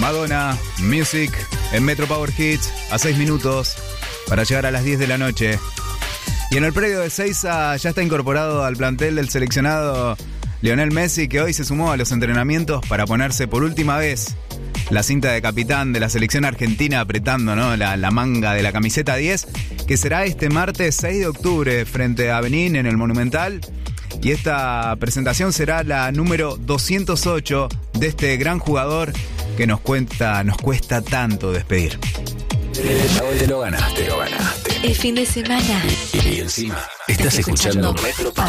Madonna, Music, en Metro Power Hits, a 6 minutos para llegar a las 10 de la noche. Y en el predio de Ezeiza ya está incorporado al plantel del seleccionado Lionel Messi, que hoy se sumó a los entrenamientos para ponerse por última vez la cinta de capitán de la selección argentina, apretando, ¿no?, la manga de la camiseta 10, que será este martes 6 de octubre frente a Benín en el Monumental. Y esta presentación será la número 208 de este gran jugador que nos cuesta tanto despedir. Te lo ganaste. El fin de semana. Y encima, estás escuchando Metro Power.